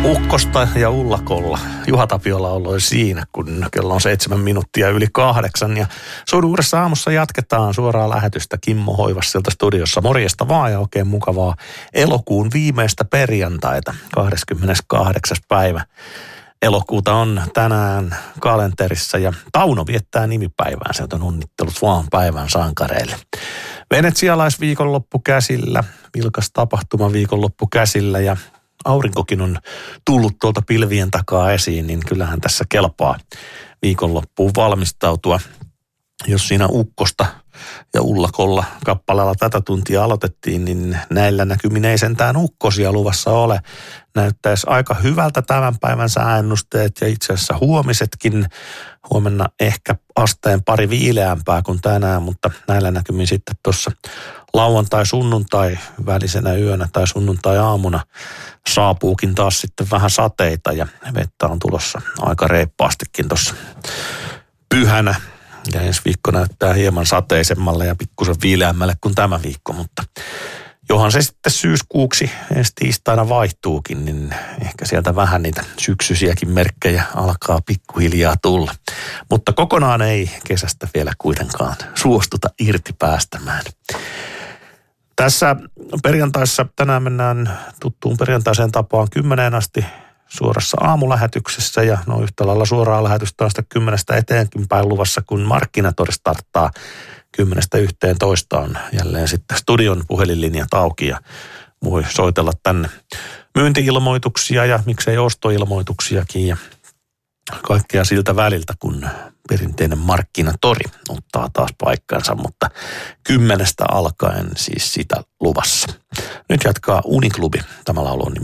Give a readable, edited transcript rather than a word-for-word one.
Ukkosta ja Ullakolla. Juha Tapiola ollaan siinä, kun kello on 7 minuuttia yli 8. Ja Suuden uudessa aamussa jatketaan suoraa lähetystä Kimmo Hoivas sieltä studiossa. Morjesta vaan ja oikein mukavaa elokuun viimeistä perjantaita, 28. päivä. Elokuuta on tänään kalenterissa ja Tauno viettää nimipäivään. Sieltä on onnittelut vaan päivän sankareille. Venetsialaisviikonloppu käsillä, vilkas tapahtuma viikonloppu käsillä ja aurinkokin on tullut tuolta pilvien takaa esiin, niin kyllähän tässä kelpaa viikonloppuun valmistautua. Jos siinä Ukkosta ja Ullakolla kappaleella tätä tuntia aloitettiin, niin näillä näkymin ei sentään ukkosia luvassa ole. Näyttäisi aika hyvältä tämän päivän sääennusteet ja itse asiassa huomisetkin. Huomenna ehkä asteen pari viileämpää kuin tänään, mutta näillä näkymin sitten tuossa lauantai-sunnuntai välisenä yönä tai sunnuntai-aamuna saapuukin taas sitten vähän sateita ja vettä on tulossa aika reippaastikin tuossa pyhänä. Ja ensi viikko näyttää hieman sateisemmalle ja pikkusen viileämmälle kuin tämä viikko, mutta johan se sitten syyskuuksi ensi tiistaina vaihtuukin, niin ehkä sieltä vähän niitä syksyisiäkin merkkejä alkaa pikkuhiljaa tulla. Mutta kokonaan ei kesästä vielä kuitenkaan suostuta irti päästämään. Tässä perjantaissa tänään mennään tuttuun perjantaiseen tapaan 10 asti suorassa aamulähetyksessä ja yhtä lailla suoraa lähetystä on sitä 10 eteenkin päin luvassa, kun Markkinatori starttaa 10-11 on jälleen sitten studion puhelinlinjat auki ja voi soitella tänne myynti-ilmoituksia ja miksei ostoilmoituksiakin ja kaikkea siltä väliltä, kun perinteinen Markkinatori ottaa taas paikkansa, mutta 10 alkaen siis sitä luvassa. Nyt jatkaa Uniklubi, tämä laulu on